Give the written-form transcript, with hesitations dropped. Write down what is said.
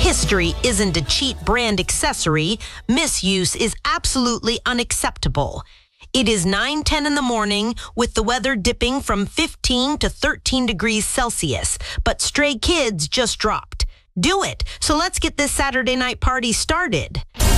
History isn't a cheap brand accessory. Misuse is absolutely unacceptable. It is 9:10 in the morning with the weather dipping from 15 to 13 degrees Celsius, but Stray Kids just dropped. Do it. So let's get this Saturday night party started.